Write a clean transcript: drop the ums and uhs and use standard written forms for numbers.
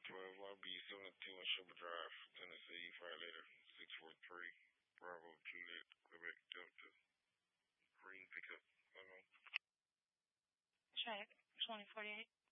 YB 72 on Sugar Drive, Tennessee, Violator 643, Bravo Juliet, Quebec Delta, Green Pickup. Check. 2048.